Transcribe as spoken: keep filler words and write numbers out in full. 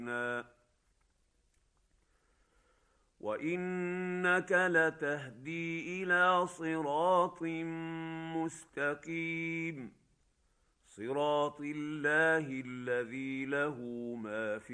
وانك لتهدي الى صراط مستقيم صراط الله الذي له ما في